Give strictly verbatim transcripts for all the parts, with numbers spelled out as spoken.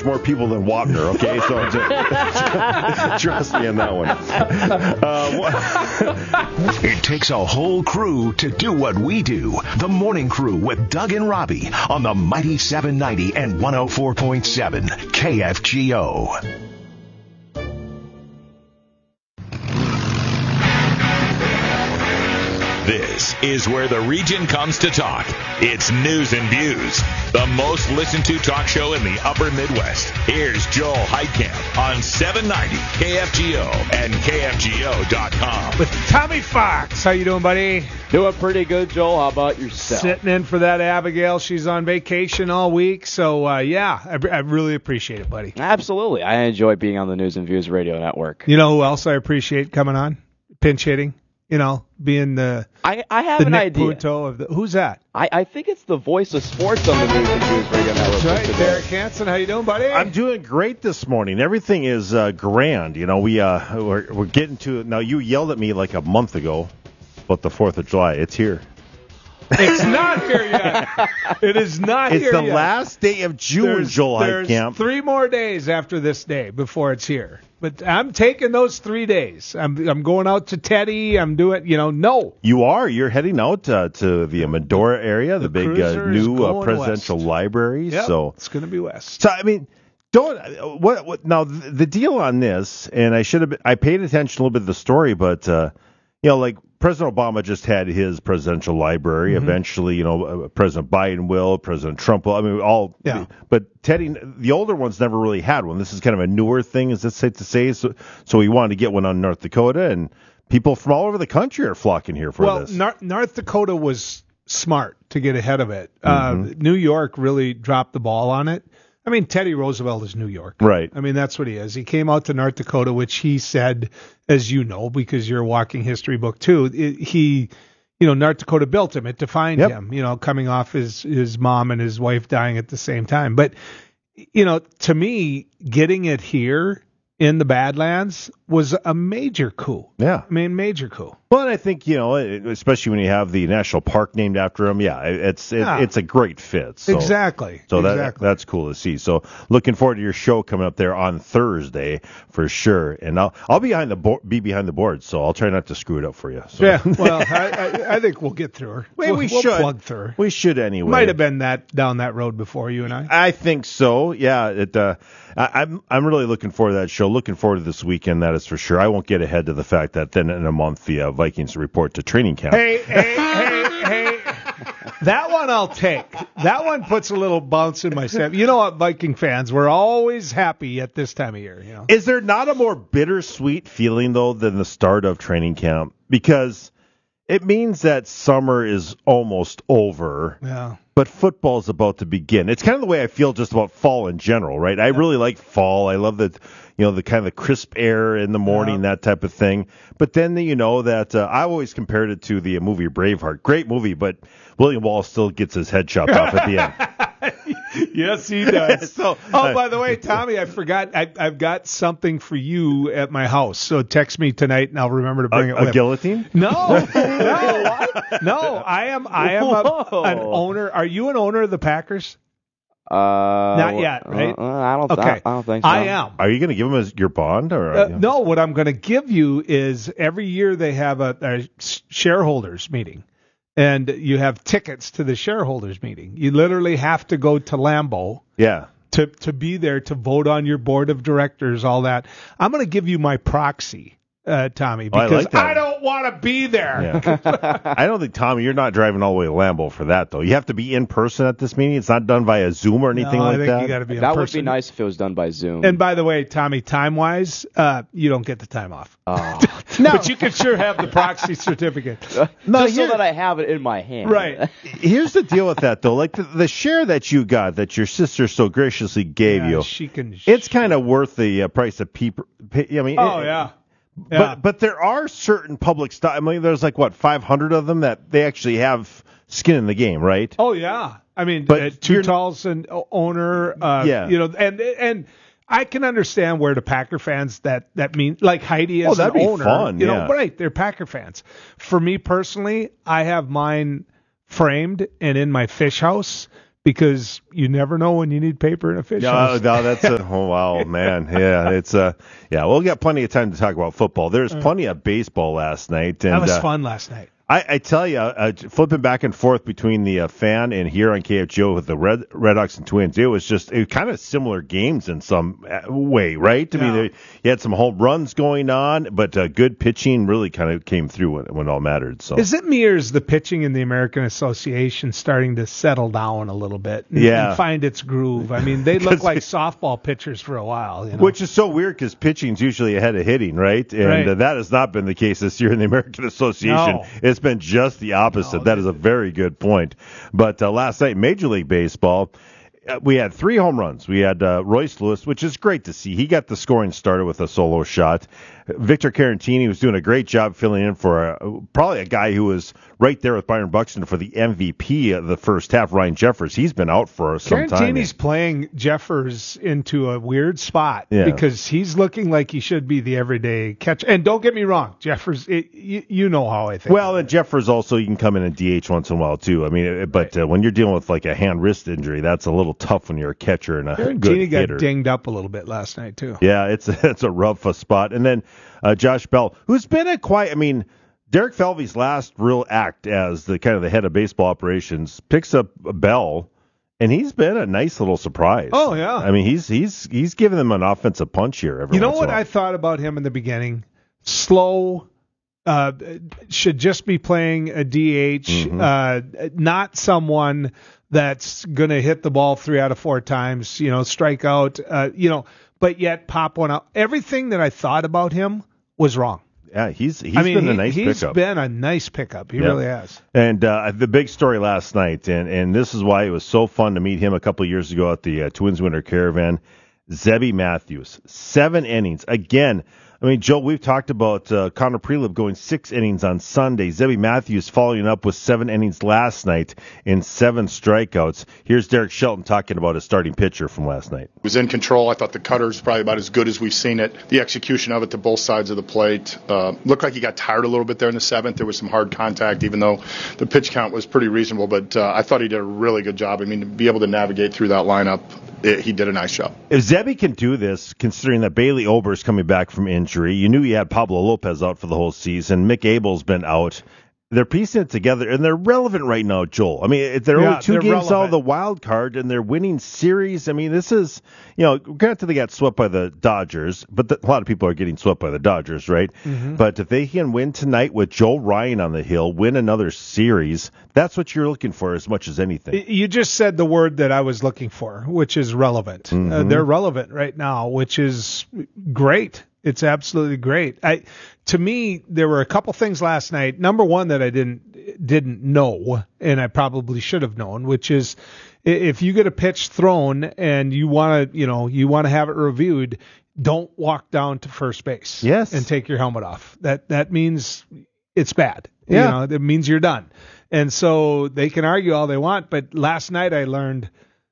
more people than Wapner, okay? So just, trust me on that one. Uh, it takes a whole crew to do what we do. The Morning Crew with Doug and Robbie on the Mighty seven ninety and one oh four point seven K F G O. This is where the region comes to talk. It's News and Views, the most listened to talk show in the upper Midwest. Here's Joel Heitkamp on seven ninety K F G O and K F G O dot com. With Tommy Fox. How you doing, buddy? Doing pretty good, Joel. How about yourself? Sitting in for that Abigail. She's on vacation all week. So, uh, yeah, I, I really appreciate it, buddy. Absolutely. I enjoy being on the News and Views Radio Network. You know who else I appreciate coming on? Pinch hitting. You know, being the I, I have the an Nick idea. Puto of the, who's that? I, I think it's the voice of sports on the News and Views Radio Network. That's right, Derek Hansen. How you doing, buddy? I'm doing great this morning. Everything is uh, grand. You know, we uh, we're, we're getting to now. You yelled at me like a month ago about the Fourth of July. It's here. It's not here yet. It is not it's here yet. It's the last day of June, there's, Joel There's Heitkamp. three more days after this day before it's here. But I'm taking those three days. I'm I'm going out to Teddy. I'm doing, you know, no. You are. You're heading out uh, to the Medora area, the, the big uh, new uh, presidential west. library. Yep, so it's going to be west. So I mean, don't what what now the, the deal on this, and I should have been, I paid attention a little bit to the story, but uh, you know, like President Obama just had his presidential library. Mm-hmm. Eventually, you know, uh, President Biden will, President Trump will. I mean, all. Yeah. But Teddy, the older ones never really had one. This is kind of a newer thing, is it safe to say? So, so he wanted to get one on North Dakota, and people from all over the country are flocking here for well, this. Well, North, North Dakota was smart to get ahead of it. Mm-hmm. Uh, New York really dropped the ball on it. I mean, Teddy Roosevelt is New York. Right. I mean, that's what he is. He came out to North Dakota, which he said, as you know, because you're a walking history book too, it, he, you know, North Dakota built him. It defined yep. him, you know, coming off his, his mom and his wife dying at the same time. But, you know, to me, getting it here in the Badlands was a major coup. Yeah. I mean, major coup. Well, and I think, you know, especially when you have the national park named after him, yeah, it's it, yeah. it's a great fit. So, exactly. So that exactly. that's cool to see. So looking forward to your show coming up there on Thursday for sure. And I'll I'll be behind the bo- be behind the board, so I'll try not to screw it up for you. So. Yeah. Well, I, I, I think we'll get through her. Well, we'll, we we'll should plug through her. We should anyway. Might have been that down that road before you and I. I think so. Yeah. It. Uh, I, I'm I'm really looking forward to that show. Looking forward to this weekend. That is for sure. I won't get ahead to the fact that then in a month the uh, Vikings report to training camp. Hey, hey, hey, hey. That one I'll take. That one puts a little bounce in my step. You know what, Viking fans, we're always happy at this time of year. You know? Is there not a more bittersweet feeling, though, than the start of training camp? Because it means that summer is almost over. Yeah. But football's about to begin. It's kind of the way I feel just about fall in general, right? I yeah. really like fall. I love the, you know, the kind of the crisp air in the morning, yeah. that type of thing. But then, you know, that uh, I always compared it to the movie Braveheart. Great movie, but William Wallace still gets his head chopped off at the end. Yes, he does. so, oh, uh, by the way, Tommy, I forgot. I, I've got something for you at my house. So text me tonight, and I'll remember to bring a, it with A guillotine? No, no, no. I am. I am a, an owner. Are you an owner of the Packers? Uh, Not yet, right? Uh, I don't. Okay. I, I don't think so. I am. Are you going to give him his, your bond, or uh, no? What I'm going to give you is every year they have a, a shareholders meeting. And you have tickets to the shareholders meeting. You literally have to go to Lambeau. Yeah. To to be there to vote on your board of directors, all that. I'm going to give you my proxy, uh, Tommy, because oh, I, like I don't want to be there. Yeah. I don't think, Tommy, you're not driving all the way to Lambeau for that, though. You have to be in person at this meeting. It's not done via Zoom or anything no, like I think that. You gotta be in that person. would be nice if it was done by Zoom. And by the way, Tommy, time-wise, uh, you don't get the time off. Oh. No, but you can sure have the proxy certificate. No, just so that I have it in my hand. Right. Here's the deal with that, though. Like the, the share that you got, that your sister so graciously gave yeah, you, she can. It's kind of worth the uh, price of people. I mean, oh it, yeah. But yeah. but there are certain public stock. I mean, there's like what five hundred of them that they actually have skin in the game, right? Oh yeah. I mean, but uh, Tutal's an owner. Uh, yeah. You know, and and. I can understand where the Packer fans that, that mean like Heidi as oh, that'd an be owner, fun, you yeah. know, right? They're Packer fans. For me personally, I have mine framed and in my fish house because you never know when you need paper and a fish. No, no, that's a, oh, wow, man. Yeah, it's uh, yeah, we'll get plenty of time to talk about football. There's plenty of baseball last night. And, that was uh, fun last night. I, I tell you, uh, flipping back and forth between the uh, fan and here on K F G O with the Red Red Hawks and Twins, it was just it kind of similar games in some way, right? I Yeah. mean, they, you had some home runs going on, but uh, good pitching really kind of came through when, when all mattered. So Is it me or is the pitching in the American Association starting to settle down a little bit and, Yeah. and find its groove? I mean, they look like softball pitchers for a while. You know? Which is so weird because pitching's usually ahead of hitting, right? And Right. Uh, that has not been the case this year in the American Association. No. It's been just the opposite. No, that is a very good point. But uh, last night, Major League Baseball, uh, we had three home runs. We had uh, Royce Lewis, which is great to see. He got the scoring started with a solo shot. Victor Carantini was doing a great job filling in for a, probably a guy who was right there with Byron Buxton for the M V P of the first half, Ryan Jeffers. He's been out for some time. Carantini's playing Jeffers into a weird spot Yeah. because he's looking like he should be the everyday catcher. And don't get me wrong, Jeffers, it, you, you know how I think. Well, and Jeffers also, you can come in and D H once in a while, too. I mean, it- but uh, when you're dealing with like a hand-wrist injury, that's a little tough when you're a catcher and a good Carantini got hitter. dinged up a little bit last night, too. Yeah, it's it's a rough uh, spot. And then uh, Josh Bell, who's been a quiet, I mean, Derek Falvey's last real act as the kind of the head of baseball operations picks up Bell, and he's been a nice little surprise. Oh, yeah. I mean, he's he's he's giving them an offensive punch here. Every You know once in what a while. I thought about him in the beginning? Slow, uh, should just be playing a D H, Mm-hmm. uh, not someone that's going to hit the ball three out of four times, you know, strike out, uh, you know, but yet pop one out. Everything that I thought about him was wrong. Yeah, he's he's I mean, been he, a nice he's pickup. been a nice pickup. He Yeah. really has. And uh, the big story last night, and, and this is why it was so fun to meet him a couple of years ago at the uh, Twins Winter Caravan, Zebby Matthews. Seven innings. Again, I mean, Joe, we've talked about uh, Connor Prelip going six innings on Sunday. Zebby Matthews following up with seven innings last night in seven strikeouts. Here's Derek Shelton talking about his starting pitcher from last night. Was in control. I thought the cutter is probably about as good as we've seen it. The execution of it to both sides of the plate. Uh, looked like he got tired a little bit there in the seventh. There was some hard contact, even though the pitch count was pretty reasonable. But uh, I thought he did a really good job. I mean, to be able to navigate through that lineup, it, he did a nice job. If Zebby can do this, considering that Bailey Ober's coming back from injury, you knew you had Pablo Lopez out for the whole season. Mick Abel's been out. They're piecing it together, and they're relevant right now, Joel. I mean, they're Yeah, only two they're games out relevant. of the wild card, and they're winning series. I mean, this is, you know, granted they got swept by the Dodgers, but the, a lot of people are getting swept by the Dodgers, right? Mm-hmm. But if they can win tonight with Joe Ryan on the hill, win another series, that's what you're looking for as much as anything. You just said the word that I was looking for, which is relevant. Uh, they're relevant right now, which is great. It's absolutely great. I, to me, there were a couple things last night. Number one that I didn't didn't know, and I probably should have known, which is i- if you get a pitch thrown and you want to, you know, you want to have it reviewed, don't walk down to first base. Yes. And take your helmet off. That that means it's bad. Yeah. You know, that means you're done. And so they can argue all they want, but last night I learned.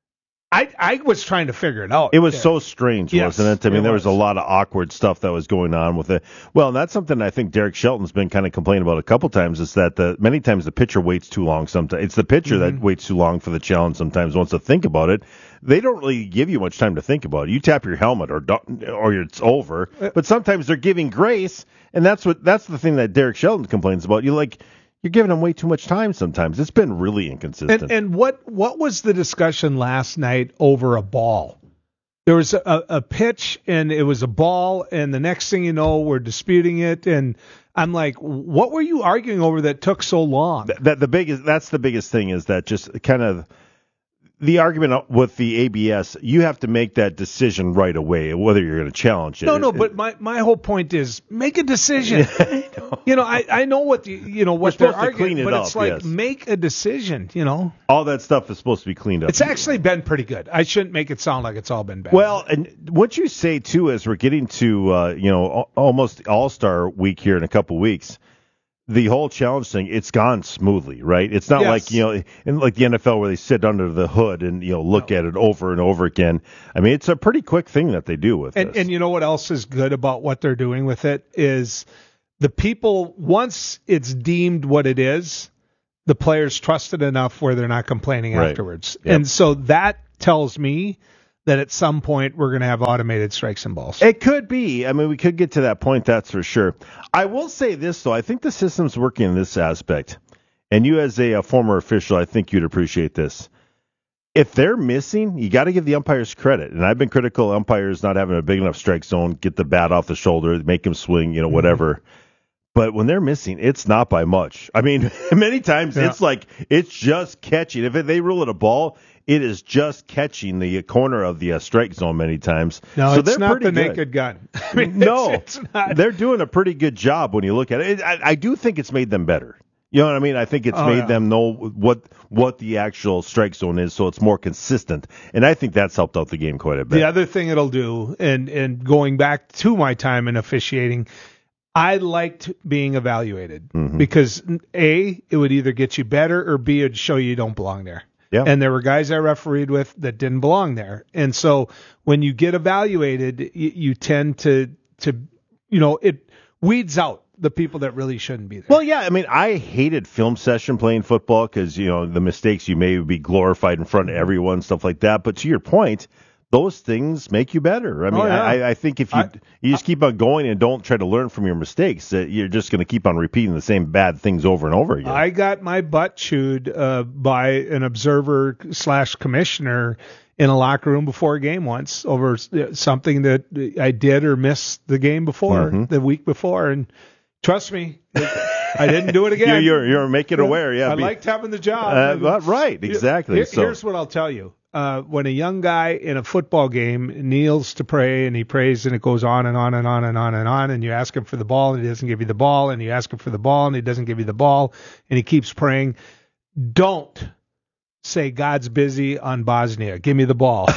I I was trying to figure it out. It was there. so strange, Yes, wasn't it? I mean, it there was a was. lot of awkward stuff that was going on with it. Well, and that's something I think Derek Shelton's been kind of complaining about a couple times is that the many times the pitcher waits too long. Sometimes it's the pitcher Mm-hmm. that waits too long for the challenge. Sometimes wants to think about it. They don't really give you much time to think about it. You tap your helmet or don't, or it's over. But sometimes they're giving grace, and that's what that's the thing that Derek Shelton complains about. You like. You're giving them way too much time sometimes. It's been really inconsistent. And, and what what was the discussion last night over a ball? There was a, a pitch and it was a ball, and the next thing you know, we're disputing it. And I'm like, what were you arguing over that took so long? Th- that the biggest that's the biggest thing is that just kind of the argument with the A B S, you have to make that decision right away, whether you're going to challenge it. No, no, It- but my, my whole point is make a decision. You know, I, I know what the, you know what We're they're supposed to arguing, clean it but up, it's like yes. make a decision. You know, all that stuff is supposed to be cleaned up. it's actually been pretty good. I shouldn't make it sound like it's all been bad. Well, and what you say too is we're getting to uh, you know al- almost All Star week here in a couple weeks. The whole challenge thing, it's gone smoothly, right? It's not Yes. like, you know, in like the N F L where they sit under the hood and, you know, look at it over and over again. I mean, it's a pretty quick thing that they do with And this. and you know what else is good about what they're doing with it is the people, once it's deemed what it is, the players trust it enough where they're not complaining Right. afterwards. Yep. And so that tells me that at some point we're going to have automated strikes and balls. It could be. I mean, we could get to that point, that's for sure. I will say this, though. I think the system's working in this aspect. And you as a, a former official, I think you'd appreciate this. If they're missing, you got to give the umpires credit. And I've been critical of umpires not having a big enough strike zone, get the bat off the shoulder, make them swing, you know, whatever. Mm-hmm. But when they're missing, it's not by much. I mean, many times yeah. it's like it's just catching. If they rule it a ball, it is just catching the corner of the uh, strike zone many times. No, so it's they're not pretty the good. naked gun. I mean, no, it's, it's not. They're doing a pretty good job when you look at it. I, I do think it's made them better. You know what I mean? I think it's oh, made yeah. them know what what the actual strike zone is, so it's more consistent. And I think that's helped out the game quite a bit. The other thing it'll do, and, and going back to my time in officiating, I liked being evaluated mm-hmm. because, A, it would either get you better, or B, it would show you don't belong there. Yeah. And there were guys I refereed with that didn't belong there. And so when you get evaluated, you, you tend to, to, you know, it weeds out the people that really shouldn't be there. Well, yeah, I mean, I hated film session playing football because, you know, the mistakes you made would be glorified in front of everyone, stuff like that. But to your point, those things make you better. I mean, oh, yeah. I, I think if you I, you just keep on going and don't try to learn from your mistakes, uh, you're just going to keep on repeating the same bad things over and over again. I got my butt chewed uh, by an observer slash commissioner in a locker room before a game once over something that I did or missed the game before, mm-hmm. the week before, and trust me, I didn't do it again. you're, you're, you're making aware, yeah. I be, liked having the job. Uh, right, exactly. Here, so. Here's what I'll tell you. Uh, when a young guy in a football game kneels to pray and he prays and it goes on and on and on and on and on, and you ask him for the ball and he doesn't give you the ball, and you ask him for the ball and he doesn't give you the ball, and he keeps praying, don't say God's busy on Bosnia. Give me the ball.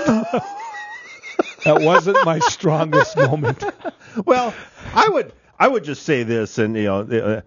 That wasn't my strongest moment. Well, I would I would just say this, and you know, uh,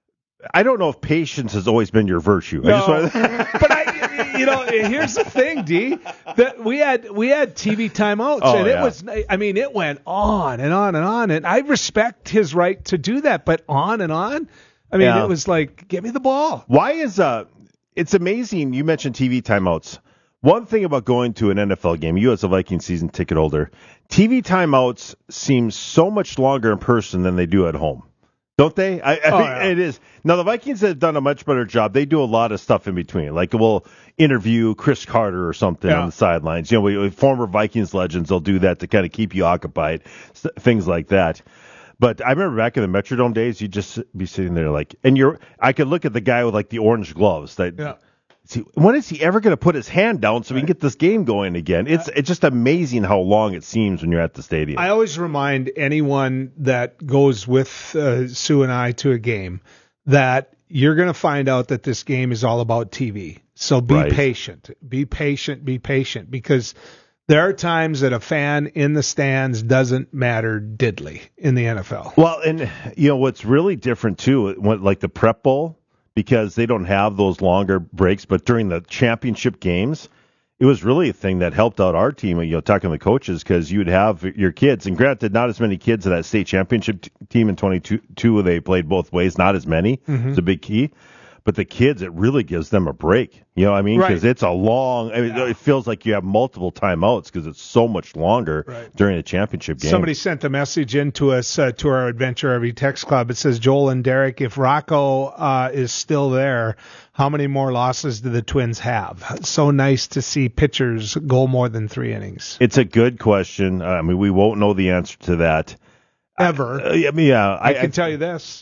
I don't know if patience has always been your virtue. No, I just want to... but I, you know, here's the thing, D. That we had we had T V timeouts, oh, and yeah. it was, I mean, it went on and on and on, and I respect his right to do that, but on and on. I mean, yeah. it was like, give me the ball. Why is uh? It's amazing. You mentioned T V timeouts. One thing about going to an N F L game, you as a Viking season ticket holder, T V timeouts seem so much longer in person than they do at home. Don't they? I, I oh, mean, yeah. It is. Now, the Vikings have done a much better job. They do a lot of stuff in between. Like, we'll interview Chris Carter or something yeah. on the sidelines. You know, we, former Vikings legends, they'll do that to kind of keep you occupied, things like that. But I remember back in the Metrodome days, you'd just be sitting there like, and you're, I could look at the guy with like the orange gloves. That, yeah. see, when is he ever going to put his hand down so we can get this game going again? It's it's just amazing how long it seems when you're at the stadium. I always remind anyone that goes with uh, Sue and I to a game that you're going to find out that this game is all about T V. So be right. patient, be patient, be patient, because there are times that a fan in the stands doesn't matter diddly in the N F L. Well, and you know what's really different too, when, like the Prep Bowl, because they don't have those longer breaks, but during the championship games, it was really a thing that helped out our team, you know, talking to the coaches, because you'd have your kids, and granted, not as many kids in that state championship t- team in twenty-two, they played both ways, not as many. Mm-hmm. It's a big key. But the kids, it really gives them a break. You know what I mean? Because right. it's a long, I mean, yeah. it feels like you have multiple timeouts because it's so much longer right. during a championship game. Somebody sent a message in to us, uh, to our Adventure Every Text Club. It says, Joel and Derek, if Rocco uh, is still there, how many more losses do the Twins have? So nice to see pitchers go more than three innings. It's a good question. Uh, I mean, we won't know the answer to that. Ever. I, I mean, yeah. I, I can I, tell you this.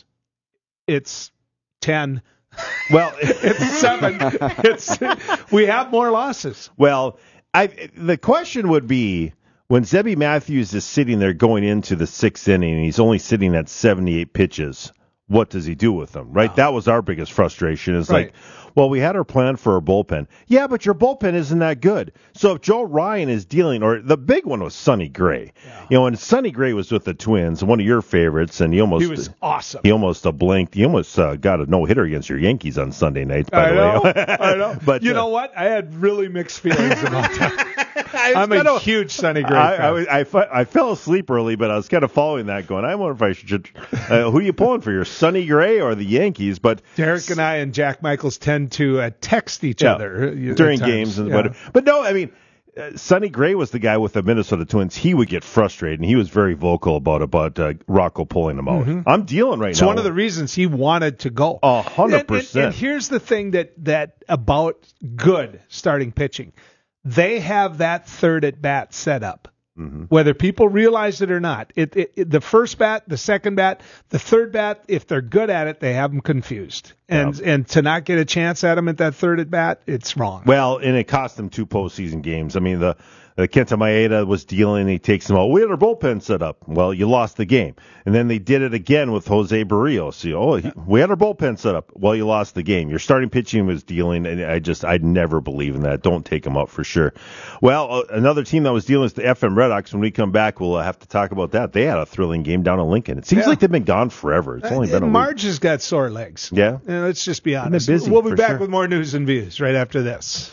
It's ten. Well, it's seven. It's we have more losses. Well, I the question would be, when Zebby Matthews is sitting there going into the sixth inning and he's only sitting at seventy-eight pitches, what does he do with them? Right? Wow. That was our biggest frustration. Is right. like, well, we had our plan for our bullpen. Yeah, but your bullpen isn't that good. So if Joe Ryan is dealing, or the big one was Sonny Gray. Yeah. You know, when Sonny Gray was with the Twins, one of your favorites, and he almost he was awesome. He almost uh, blinked. He almost uh, got a no hitter against your Yankees on Sunday nights. By I the know, way, I know. But you uh, know what? I had really mixed feelings about that. I'm a of, huge Sonny Gray I, fan. I, I, I fell asleep early, but I was kind of following that going, I wonder if I should, uh, who are you pulling for, your Sonny Gray or the Yankees? But Derek and I and Jack Michaels tend to uh, text each yeah, other during games. and yeah. whatever. But no, I mean, Uh, Sonny Gray was the guy with the Minnesota Twins. He would get frustrated, and he was very vocal about about uh, Rocco pulling him out. Mm-hmm. I'm dealing right it's now. It's one of the reasons he wanted to go. A hundred percent. And here's the thing that that about good starting pitching, they have that third at bat set up. Mm-hmm. Whether people realize it or not, it, it, it the first bat, the second bat, the third bat, if they're good at it, they have them confused. And yeah. and to not get a chance at them at that third at bat, it's wrong. Well, and it cost them two postseason games. I mean, the uh, Kenta Maeda was dealing, he takes them out. We had our bullpen set up. Well, you lost the game. And then they did it again with Jose Barrios. You know, oh, he, we had our bullpen set up. Well, you lost the game. Your starting pitching was dealing, and I just, I'd never believe in that. Don't take them out for sure. Well, uh, another team that was dealing is the F M Redhawks. When we come back, we'll uh, have to talk about that. They had a thrilling game down in Lincoln. It seems yeah. like they've been gone forever. It's only been a Marge week. has got sore legs. Yeah. yeah let's just be honest. Busy, we'll be back sure. with more news and views right after this.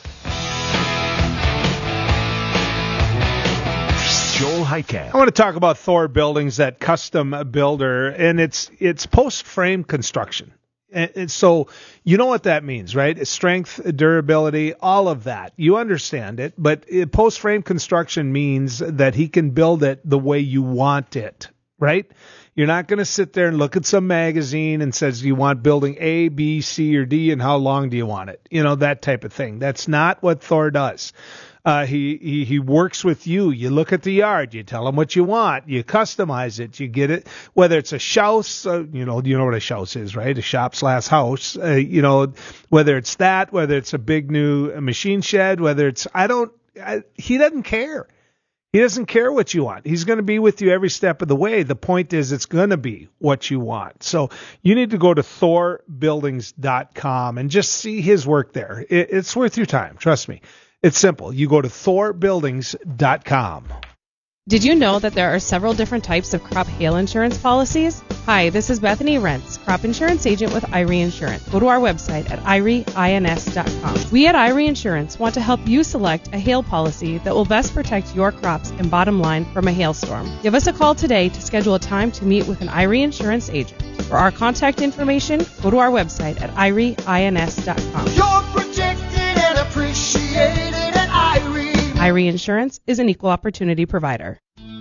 Joel Heitkamp. I want to talk about Thor Buildings, that custom builder, and it's it's post-frame construction. And, and so you know what that means, right? Strength, durability, all of that. You understand it, but it, post-frame construction means that he can build it the way you want it, right? You're not going to sit there and look at some magazine and says, you want building A, B, C, or D, and how long do you want it? You know, that type of thing. That's not what Thor does. Uh, he, he, he works with you. You look at the yard. You tell him what you want. You customize it. You get it. Whether it's a house, uh, you know, you know what a house is, right? A shop slash house. Uh, you know, whether it's that, whether it's a big new machine shed, whether it's, I don't, I, he doesn't care. He doesn't care what you want. He's going to be with you every step of the way. The point is it's going to be what you want. So you need to go to thor buildings dot com and just see his work there. It, it's worth your time. Trust me. It's simple. You go to thor buildings dot com. Did you know that there are several different types of crop hail insurance policies? Hi, this is Bethany Rentz, crop insurance agent with Irie Insurance. Go to our website at irie ins dot com. We at Irie Insurance want to help you select a hail policy that will best protect your crops and bottom line from a hailstorm. Give us a call today to schedule a time to meet with an Irie Insurance agent. For our contact information, go to our website at irie ins dot com. You're protected and appreciated at Irie. Irie Insurance is an equal opportunity provider.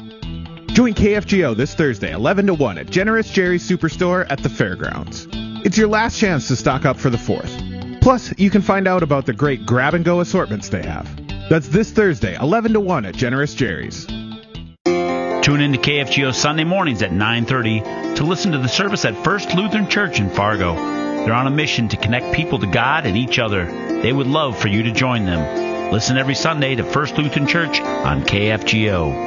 Join K F G O this Thursday, eleven to one at Generous Jerry's Superstore at the Fairgrounds. It's your last chance to stock up for the fourth. Plus, you can find out about the great grab-and-go assortments they have. That's this Thursday, eleven to one at Generous Jerry's. Tune in to K F G O Sunday mornings at nine thirty to listen to the service at First Lutheran Church in Fargo. They're on a mission to connect people to God and each other. They would love for you to join them. Listen every Sunday to First Lutheran Church on K F G O.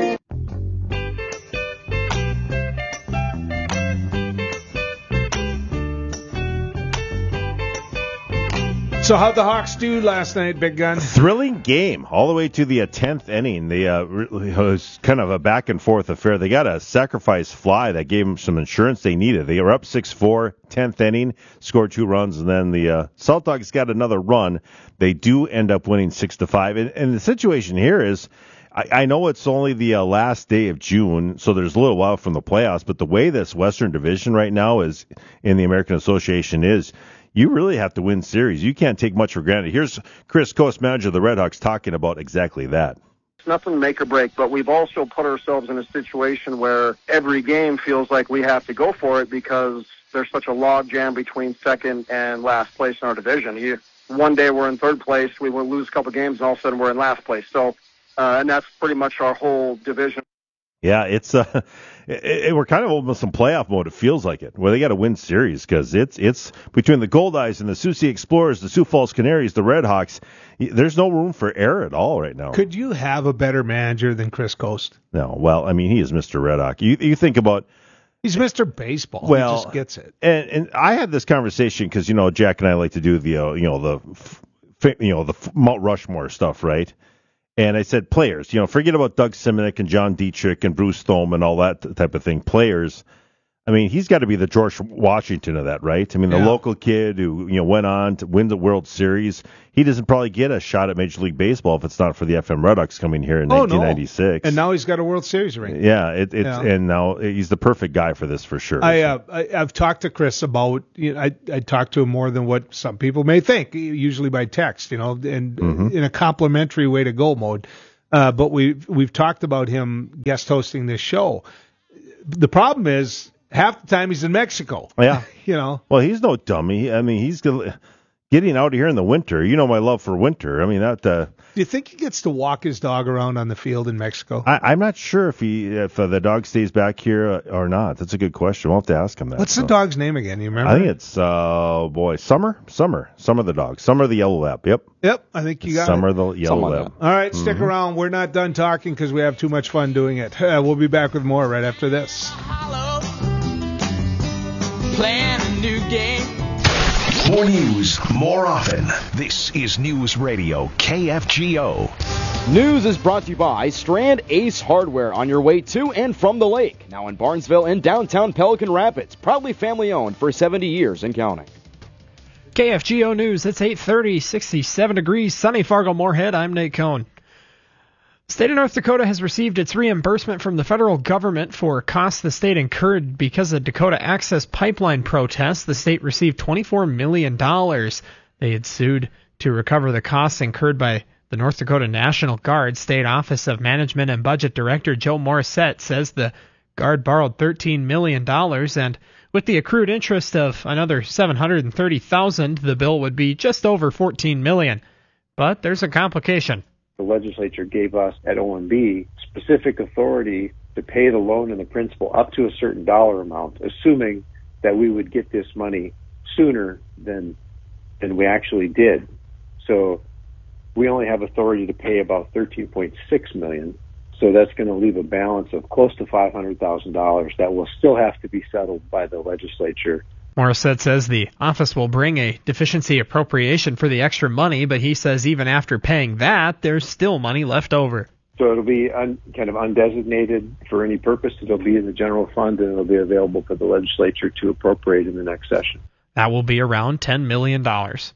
So how'd the Hawks do last night, Big Gun? Thrilling game all the way to the uh, tenth inning. The, uh, it was kind of a back and forth affair. They got a sacrifice fly that gave them some insurance they needed. They were up six four, tenth inning, scored two runs, and then the uh, Salt Dogs got another run. They do end up winning six to five. And, and the situation here is, I, I know it's only the uh, last day of June, so there's a little while from the playoffs, but the way this Western Division right now is in the American Association is, you really have to win series. You can't take much for granted. Here's Chris Coast, manager of the Redhawks, talking about exactly that. It's nothing make or break, but we've also put ourselves in a situation where every game feels like we have to go for it because there's such a log jam between second and last place in our division. You, one day we're in third place, we will lose a couple games, and all of a sudden we're in last place. So, uh, and that's pretty much our whole division. Yeah, it's uh, it, it, we're kind of almost in playoff mode. It feels like it, where they got to win series because it's it's between the Goldeyes and the Sioux City Explorers, the Sioux Falls Canaries, the Redhawks. There's no room for error at all right now. Could you have a better manager than Chris Coast? No. Well, I mean, he is Mister Redhawk. You you think about. He's Mister Baseball. Well, he just gets it. And and I had this conversation because you know Jack and I like to do the uh, you know the you know the Mount Rushmore stuff, right? And I said, players, you know, forget about Doug Simonek and John Dietrich and Bruce Thome and all that type of thing. Players, I mean, he's got to be the George Washington of that, right? I mean, the Yeah. local kid who, you know, went on to win the World Series. He doesn't probably get a shot at Major League Baseball if it's not for the F M Redux coming here in Oh, nineteen ninety-six. no. And now he's got a World Series ring. Yeah, it, it's Yeah. and now he's the perfect guy for this for sure. I, uh, I I've talked to Chris about. You know, I I talked to him more than what some people may think. Usually by text, you know, and Mm-hmm. in a complimentary way to go mode. Uh, but we've we've talked about him guest hosting this show. The problem is half the time he's in Mexico. Yeah. You know. Well, he's no dummy. I mean, he's gonna- getting out here in the winter. You know my love for winter. I mean, that. Uh, Do you think he gets to walk his dog around on the field in Mexico? I, I'm not sure if he if uh, the dog stays back here or not. That's a good question. We'll have to ask him that. What's so. the dog's name again? You remember? I think it's uh boy Summer, Summer, Summer the dog, Summer the yellow lab. Yep. Yep, I think you got Summer it. the yellow Something like lab. All right, stick Mhm. around. We're not done talking because we have too much fun doing it. Uh, we'll be back with more right after this. Playing a new game. More news, more often. This is News Radio K F G O. News is brought to you by Strand Ace Hardware on your way to and from the lake. Now in Barnesville and downtown Pelican Rapids. Proudly family owned for seventy years and counting. K F G O News, it's eight thirty, sixty-seven degrees, sunny Fargo-Moorhead. I'm Nate Cohn. The state of North Dakota has received its reimbursement from the federal government for costs the state incurred because of Dakota Access Pipeline protests. The state received twenty-four million dollars. They had sued to recover the costs incurred by the North Dakota National Guard. State Office of Management and Budget Director Joe Morissette says the Guard borrowed thirteen million dollars, and with the accrued interest of another seven hundred thirty thousand dollars, the bill would be just over fourteen million dollars. But there's a complication. The legislature gave us at O M B specific authority to pay the loan and the principal up to a certain dollar amount, assuming that we would get this money sooner than than we actually did. So we only have authority to pay about thirteen point six million dollars. So that's going to leave a balance of close to five hundred thousand dollars that will still have to be settled by the legislature. Morissette says the office will bring a deficiency appropriation for the extra money, but he says even after paying that, there's still money left over. So it'll be un, kind of undesignated for any purpose. It'll be in the general fund, and it'll be available for the legislature to appropriate in the next session. That will be around ten million dollars.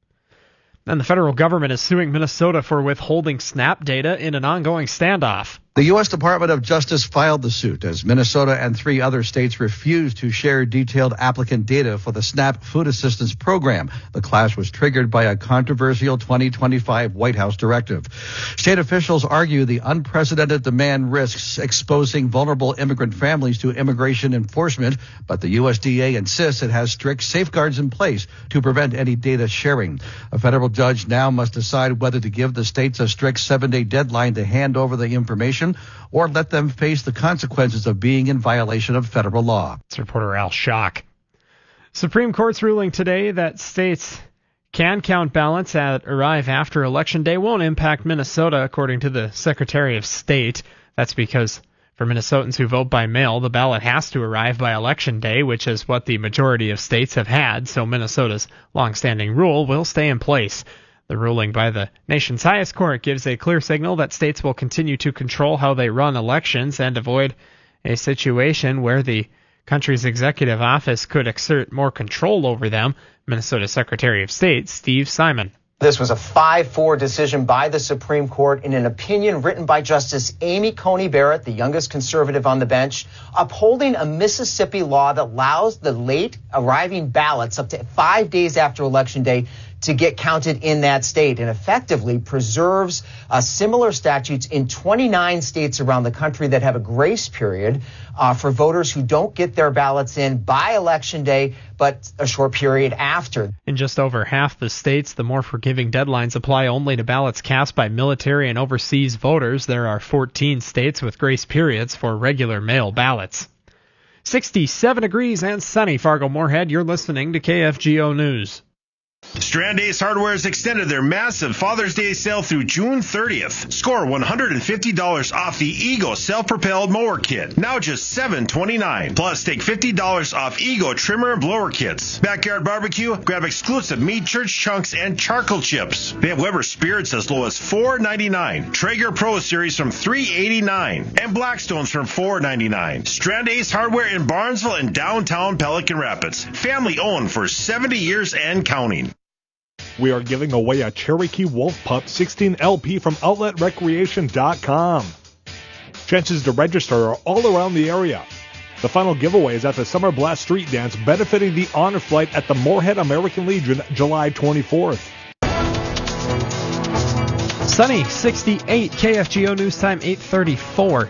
And the federal government is suing Minnesota for withholding SNAP data in an ongoing standoff. The U S Department of Justice filed the suit as Minnesota and three other states refused to share detailed applicant data for the SNAP food assistance program. The clash was triggered by a controversial twenty twenty-five White House directive. State officials argue the unprecedented demand risks exposing vulnerable immigrant families to immigration enforcement, but the U S D A insists it has strict safeguards in place to prevent any data sharing. A federal judge now must decide whether to give the states a strict seven-day deadline to hand over the information or let them face the consequences of being in violation of federal law. It's reporter Al Schock. Supreme Court's ruling today that states can count ballots that arrive after Election Day won't impact Minnesota, according to the Secretary of State. That's because for Minnesotans who vote by mail, the ballot has to arrive by Election Day, which is what the majority of states have had, so Minnesota's longstanding rule will stay in place. The ruling by the nation's highest court gives a clear signal that states will continue to control how they run elections and avoid a situation where the country's executive office could exert more control over them. Minnesota Secretary of State Steve Simon. This was a five four decision by the Supreme Court in an opinion written by Justice Amy Coney Barrett, the youngest conservative on the bench, upholding a Mississippi law that allows the late arriving ballots up to five days after Election Day to get counted in that state, and effectively preserves uh, similar statutes in twenty-nine states around the country that have a grace period uh, for voters who don't get their ballots in by Election Day, but a short period after. In just over half the states, the more forgiving deadlines apply only to ballots cast by military and overseas voters. There are fourteen states with grace periods for regular mail ballots. sixty-seven degrees and sunny Fargo-Moorhead. You're listening to K F G O News. Strand Ace Hardware has extended their massive Father's Day sale through June thirtieth. Score one hundred fifty dollars off the Ego self-propelled mower kit, now just seven dollars and twenty-nine cents. Plus, take fifty dollars off Ego trimmer and blower kits. Backyard barbecue, grab exclusive meat church chunks and charcoal chips. They have Weber Spirits as low as four dollars and ninety-nine cents. Traeger Pro Series from three dollars and eighty-nine cents. And Blackstones from four dollars and ninety-nine cents. Strand Ace Hardware in Barnesville and downtown Pelican Rapids. Family owned for seventy years and counting. We are giving away a Cherokee Wolf Pup sixteen L P from outlet recreation dot com. Chances to register are all around the area. The final giveaway is at the Summer Blast Street Dance benefiting the Honor Flight at the Moorhead American Legion July twenty-fourth. Sunny, sixty-eight, K F G O News Time, eight thirty-four.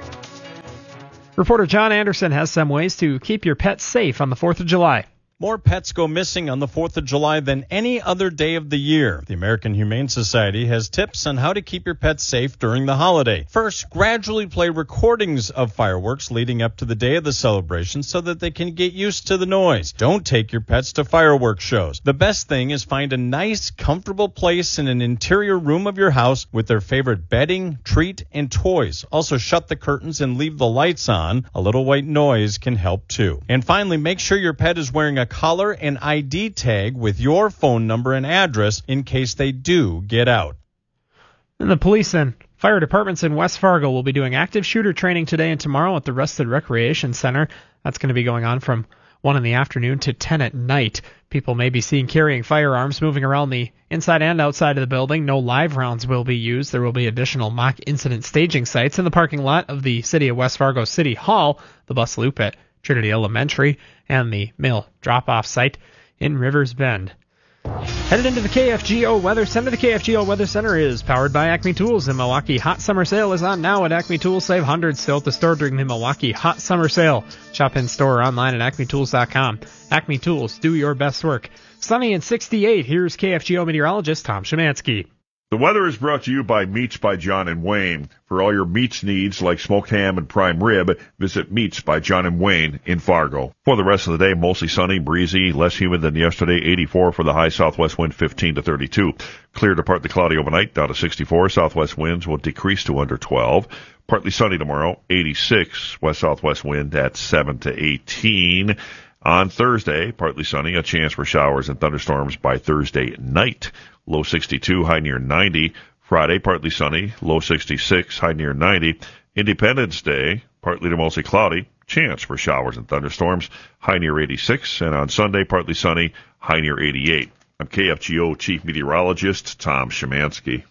Reporter John Anderson has some ways to keep your pets safe on the fourth of July. More pets go missing on the fourth of July than any other day of the year. The American Humane Society has tips on how to keep your pets safe during the holiday. First, gradually play recordings of fireworks leading up to the day of the celebration so that they can get used to the noise. Don't take your pets to fireworks shows. The best thing is find a nice, comfortable place in an interior room of your house with their favorite bedding, treat, and toys. Also, shut the curtains and leave the lights on. A little white noise can help too. And finally, make sure your pet is wearing a collar and I D tag with your phone number and address in case they do get out. And the police and fire departments in West Fargo will be doing active shooter training today and tomorrow at the Rusted Recreation Center. That's going to be going on from one in the afternoon to ten at night. People may be seen carrying firearms moving around the inside and outside of the building. No live rounds will be used. There will be additional mock incident staging sites in the parking lot of the City of West Fargo City Hall, the bus loop at Trinity Elementary, and the mail drop-off site in Rivers Bend. Headed into the K F G O Weather Center. The K F G O Weather Center is powered by Acme Tools. The Milwaukee Hot Summer Sale is on now at Acme Tools. Save hundreds still at the store during the Milwaukee Hot Summer Sale. Shop in store or online at acme tools dot com. Acme Tools, do your best work. Sunny and sixty-eight. Here's K F G O meteorologist Tom Szymanski. The weather is brought to you by Meats by John and Wayne. For all your meats needs like smoked ham and prime rib, visit Meats by John and Wayne in Fargo. For the rest of the day, mostly sunny, breezy, less humid than yesterday, eighty-four for the high, southwest wind fifteen to thirty-two. Clear to partly cloudy overnight, down to sixty-four. Southwest winds will decrease to under twelve. Partly sunny tomorrow, eighty-six. West-southwest wind at seven to eighteen. On Thursday, partly sunny, a chance for showers and thunderstorms by Thursday night. Low sixty-two, high near ninety. Friday, partly sunny, low sixty-six, high near ninety. Independence Day, partly to mostly cloudy, chance for showers and thunderstorms, high near eighty-six. And on Sunday, partly sunny, high near eighty-eight. I'm K F G O Chief Meteorologist Tom Szymanski.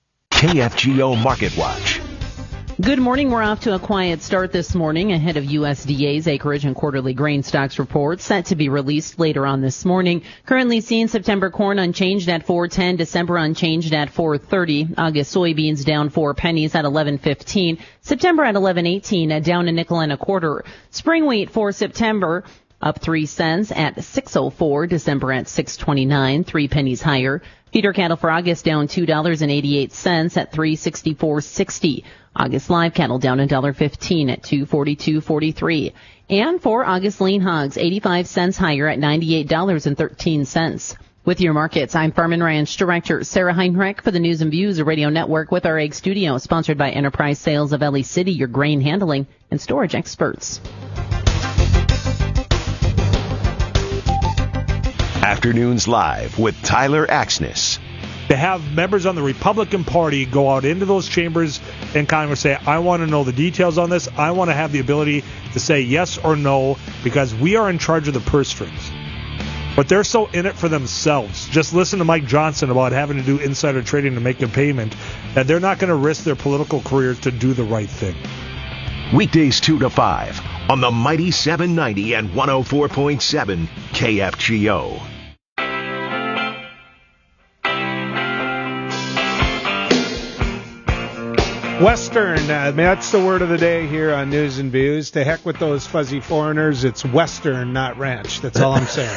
K F G O Market Watch. Good morning. We're off to a quiet start this morning ahead of U S D A's acreage and quarterly grain stocks report set to be released later on this morning. Currently seeing September corn unchanged at four ten, December unchanged at four thirty, August soybeans down four pennies at eleven fifteen, September at eleven eighteen, down a nickel and a quarter. Spring wheat for September up three cents at six oh four, December at six twenty-nine, three pennies higher. Feeder cattle for August down two dollars and eighty-eight cents at three sixty-four sixty. August live cattle down one dollar fifteen at two forty-two forty-three. And for August lean hogs, eighty-five cents higher at ninety-eight dollars and thirteen cents. With your markets, I'm Farm and Ranch Director Sarah Heinrich for the News and Views Radio Network with our Egg Studio, sponsored by Enterprise Sales of Ellie City, your grain handling and storage experts. Afternoons Live with Tyler Axness. To have members on the Republican Party go out into those chambers in Congress say, I want to know the details on this. I want to have the ability to say yes or no because we are in charge of the purse strings. But they're so in it for themselves. Just listen to Mike Johnson about having to do insider trading to make a payment that they're not going to risk their political careers to do the right thing. Weekdays two to five on the Mighty seven ninety and one oh four point seven K F G O. Western, uh, that's the word of the day here on News and Views. To heck with those fuzzy foreigners. It's Western, not ranch. That's all I'm saying.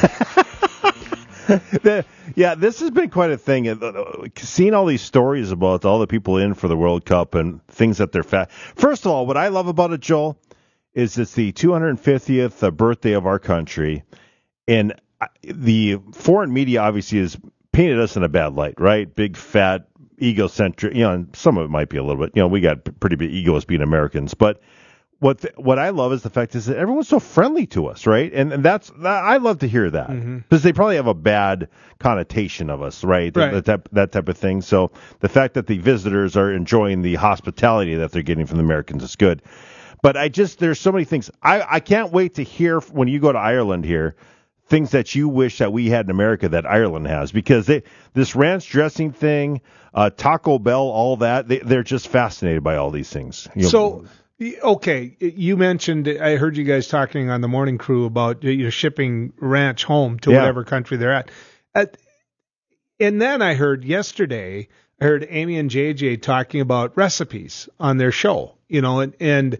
the, yeah, this has been quite a thing. Seeing all these stories about all the people in for the World Cup and things that they're fat. First of all, what I love about it, Joel, is it's the two hundred fiftieth birthday of our country. And the foreign media obviously is painted us in a bad light, right? Big, fat, egocentric. You know, and some of it might be a little bit. You know, we got pretty big egos being Americans, but what the, what I love is the fact is that everyone's so friendly to us, right? And, and that's that, I love to hear that because mm-hmm. they probably have a bad connotation of us, right? right. That, type, that type of thing. So the fact that the visitors are enjoying the hospitality that they're getting from the Americans is good. But I just there's so many things. I, I can't wait to hear when you go to Ireland here things that you wish that we had in America that Ireland has, because they, this ranch dressing thing, uh, Taco Bell, all that, they, they're just fascinated by all these things. You know, so. Okay, you mentioned, I heard you guys talking on the morning crew about you shipping ranch home to Yeah. whatever country they're at. at. And then I heard yesterday, I heard Amy and J J talking about recipes on their show, you know, and, and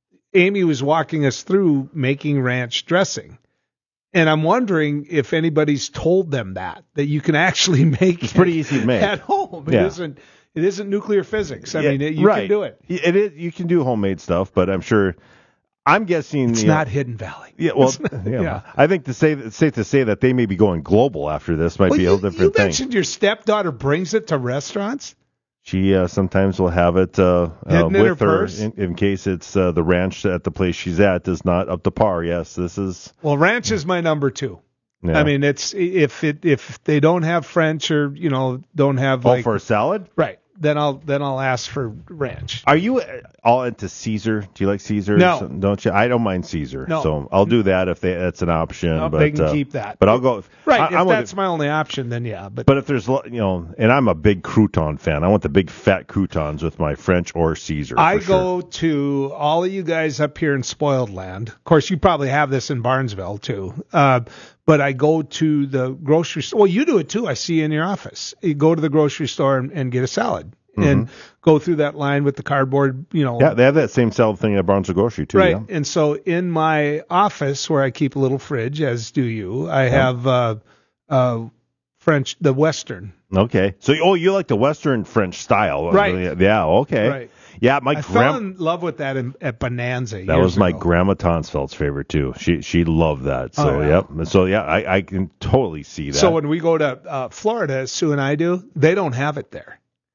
Amy was walking us through making ranch dressing. And I'm wondering if anybody's told them that, that you can actually make It's pretty easy to make. at home. It Yeah. isn't. It isn't nuclear physics. I Yeah, mean, it, you right. can do it. It is. You can do homemade stuff, but I'm sure. I'm guessing It's you know, not Hidden Valley. Yeah, well, It's not- yeah. yeah. I think to say it's safe to say that they may be going global after this might Well, be a you, little you different thing. mentioned your stepdaughter brings it to restaurants. She uh, sometimes will have it uh, uh, Hidden in with her her purse? in, in case it's uh, the ranch at the place she's at is not up to par. Yes, this is. Well, ranch is my number two. Yeah. I mean, it's if it if they don't have French or you know don't have Oh, like for a salad? right, then I'll then I'll ask for ranch. Are you uh, all into Caesar? Do you like Caesar? No. Don't you? I don't mind Caesar. No. So I'll do that if they, that's an option. No, but, they can uh, keep that. But I'll go. Right, I, if I'm with that's my only option, then yeah. But But if there's, lo- you know, and I'm a big crouton fan. I want the big fat croutons with my French or Caesar. I for sure. go to all of you guys up here in Spoiled Land. Of course, you probably have this in Barnesville too. Uh, but I go to the grocery store. Well, you do it too. I see you in your office. You go to the grocery store and, and get a salad and go through that line with the cardboard, you know. Yeah, they have that same salad thing at Barnesville Grocery too. Right. Yeah. And so in my office where I keep a little fridge, as do you, I have uh, uh, French, the Western. Okay. So, oh, you like the Western French style. Right. Yeah. Okay. Right. Yeah, my I grand- fell in love with that in, at Bonanza. That years was my ago. grandma Tonsfeld's favorite too. She she loved that. So Oh, yeah. yep. So yeah, I, I can totally see that. So when we go to uh, Florida, as Sue and I do, they don't have it there.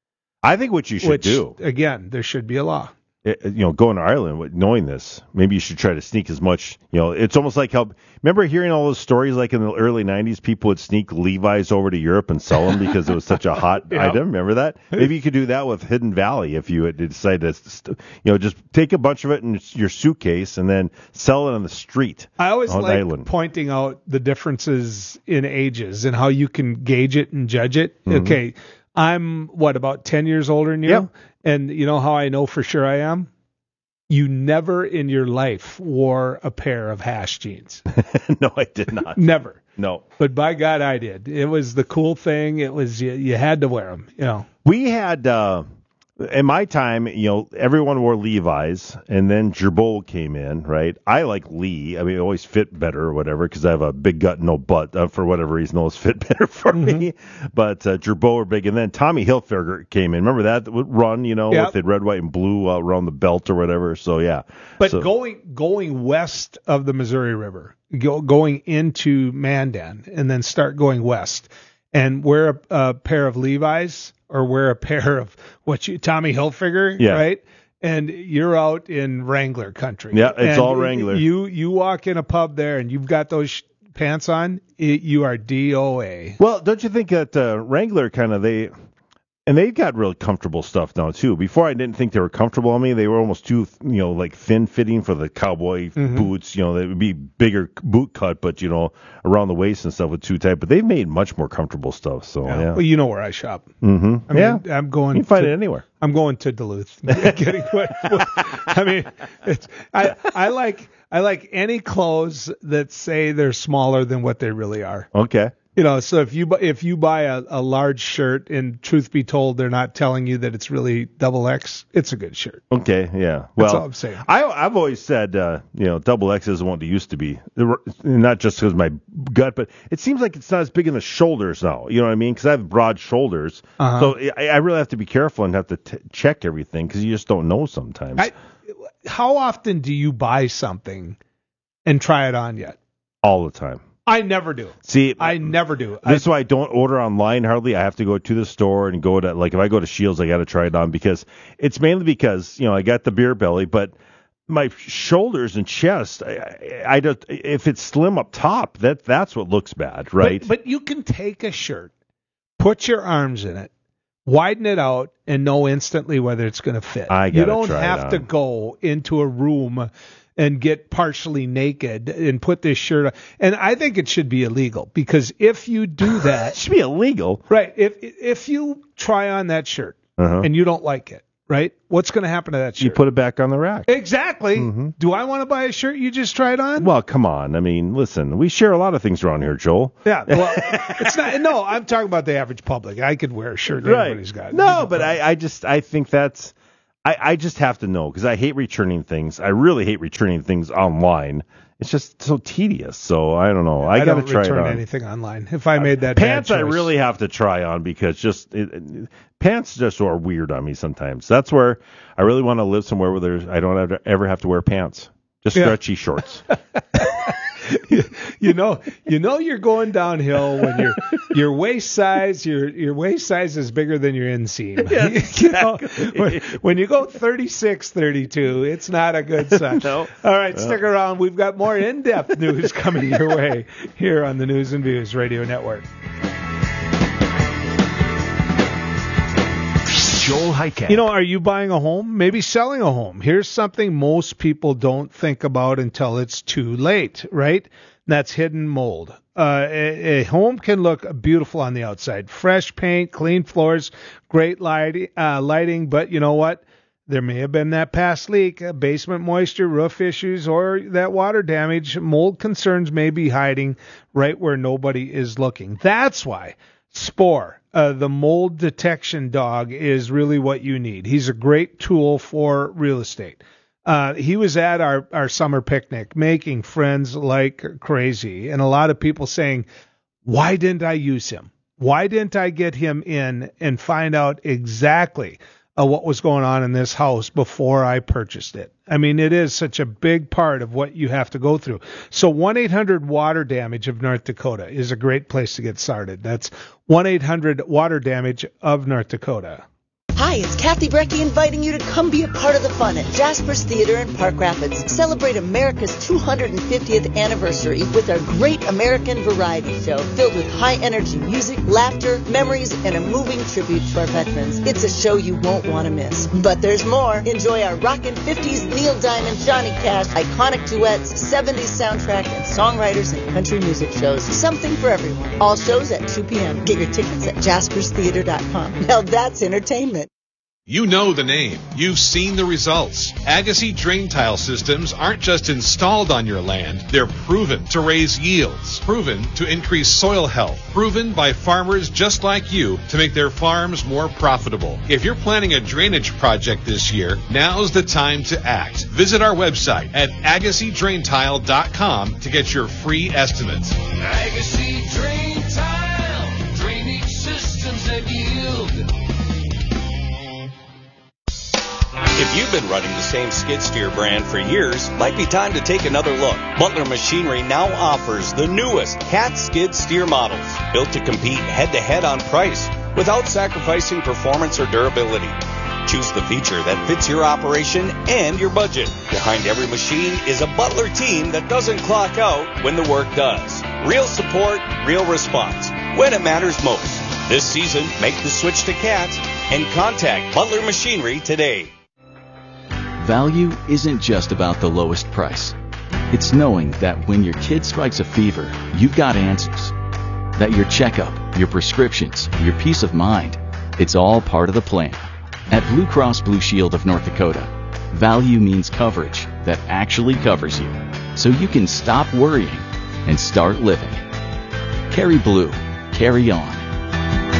I think what you should which, do, again, there should be a law. it- you know, going to Ireland with- knowing this, maybe you should try to sneak as much. You know, it's almost like how remember hearing all those stories like in the early nineties, people would sneak Levi's over to Europe and sell them because it was such a hot Yeah. item. Remember that? Maybe you could do that with Hidden Valley if you had decided to, st- you know, just take a bunch of it in your suitcase and then sell it on the street. I always on like Ireland. pointing out the differences in ages and how you can gauge it and judge it. Mhm. Okay, I'm, what, about ten years older than you? Yep. And you know how I know for sure I am? You never in your life wore a pair of hash jeans. No, I did not. Never. No. But by God, I did. It was the cool thing. It was, you, you had to wear them, you know. We had, uh, in my time, you know, everyone wore Levi's, and then Gerbeau came in, right? I like Lee. I mean, it always fit better or whatever because I have a big gut, no butt. Uh, for whatever reason, always fit better for Mm-hmm. me. But uh, Gerbeau were big, and then Tommy Hilfiger came in. Remember that would run, you know, Yep. with the red, white, and blue uh, around the belt or whatever. So yeah. But So- going going west of the Missouri River, go, going into Mandan, and then start going west, and wear a, a pair of Levi's or wear a pair of what you Tommy Hilfiger, Yeah. right? And you're out in Wrangler country. Yeah, it's And all Wrangler. You you walk in a pub there and you've got those sh- pants on, it, you are D O A. Well, don't you think that uh, Wrangler kind of they, and they've got really comfortable stuff now too. Before I didn't think they were comfortable on me. They were almost too, you know, like thin fitting for the cowboy Mhm. boots. You know, they would be bigger boot cut, but you know, around the waist and stuff with too tight. But they've made much more comfortable stuff. So yeah. Well, you know where I shop. Mm-hmm. I mean, yeah. I'm going. You can find to, it anywhere. I'm going to Duluth. Getting what, what- I mean, it's, I I like I like any clothes that say they're smaller than what they really are. Okay. You know, so if you bu- if you buy a, a large shirt and truth be told, they're not telling you that it's really double X, it's a good shirt. Okay. Yeah. That's Well, all I'm saying. I, I've always said, uh, you know, double X isn't what it used to be. Not just because of my gut, but it seems like it's not as big in the shoulders now. You know what I mean? Because I have broad shoulders, Uh-huh. so I, I really have to be careful and have to t- check everything because you just don't know sometimes. I, how often do you buy something and try it on yet? All the time. I never do. See, I never do. This is why I don't order online hardly. I have to go to the store and go to, like, if I go to Shields, I got to try it on because it's mainly because, you know, I got the beer belly, but my shoulders and chest, I, I don't, if it's slim up top, that that's what looks bad, right? But, but you can take a shirt, put your arms in it, widen it out, and know instantly whether it's going to fit. I gotta you don't try it have to on. go into a room and get partially naked and put this shirt on. And I think it should be illegal because if you do that, it should be illegal, right? If if you try on that shirt uh-huh. and you don't like it, right? What's going to happen to that shirt? You put it back on the rack. Exactly. Mm-hmm. Do I want to buy a shirt you just tried on? Well, come on. I mean, listen, we share a lot of things around here, Joel. Yeah. Well, it's not. No, I'm talking about the average public. I could wear a shirt that right. everybody's got. No, but I, I just, I think that's, I, I just have to know because I hate returning things. I really hate returning things online. It's just so tedious. So I don't know. I, I got to don't try it return on. anything online. If I made that pants, bad I choice. really have to try on because just it, it, pants just are weird on me sometimes. That's where I really want to live somewhere where there's I don't have to, ever have to wear pants. Just Yeah. stretchy shorts. you, you know, you know you're going downhill when your your waist size, your your waist size is bigger than your inseam. Yes, you know, when, when you go thirty-six, thirty-two, it's not a good sign. No. All right, stick around. We've got more in-depth news coming your way here on the News and Views Radio Network. Joel Heitkamp. You know, are you buying a home? Maybe selling a home. Here's something most people don't think about until it's too late, right? That's hidden mold. Uh, a, a home can look beautiful on the outside. Fresh paint, clean floors, great light, uh, lighting, but you know what? There may have been that past leak, uh, basement moisture, roof issues, or that water damage. Mold concerns may be hiding right where nobody is looking. That's why Spore, uh, the mold detection dog, is really what you need. He's a great tool for real estate. Uh, he was at our, our summer picnic making friends like crazy, and a lot of people saying, why didn't I use him? Why didn't I get him in and find out exactly uh, what was going on in this house before I purchased it? I mean, it is such a big part of what you have to go through. So one eight hundred water damage of North Dakota is a great place to get started. That's one eight hundred water damage of North Dakota. Hi, it's Kathy Brecky inviting you to come be a part of the fun at Jasper's Theater in Park Rapids. Celebrate America's two hundred fiftieth anniversary with our Great American Variety Show filled with high-energy music, laughter, memories, and a moving tribute to our veterans. It's a show you won't want to miss. But there's more. Enjoy our rockin' fifties Neil Diamond, Johnny Cash, iconic duets, seventies soundtrack, and songwriters and country music shows. Something for everyone. All shows at two p.m. Get your tickets at jaspers theater dot com. Now that's entertainment. You know the name. You've seen the results. Agassi drain tile systems aren't just installed on your land. They're proven to raise yields, proven to increase soil health, proven by farmers just like you to make their farms more profitable. If you're planning a drainage project this year, now's the time to act. Visit our website at agassi drain tile dot com to get your free estimates. Agassi Drain Tile, drainage systems that yield. If you've been running the same skid steer brand for years, might be time to take another look. Butler Machinery now offers the newest Cat skid steer models, built to compete head-to-head on price without sacrificing performance or durability. Choose the feature that fits your operation and your budget. Behind every machine is a Butler team that doesn't clock out when the work does. Real support, real response, when it matters most. This season, make the switch to Cat and contact Butler Machinery today. Value isn't just about the lowest price. It's knowing that when your kid strikes a fever, you've got answers. That your checkup, your prescriptions, your peace of mind, it's all part of the plan. At Blue Cross Blue Shield of North Dakota, value means coverage that actually covers you, so you can stop worrying and start living. Carry blue. Carry on.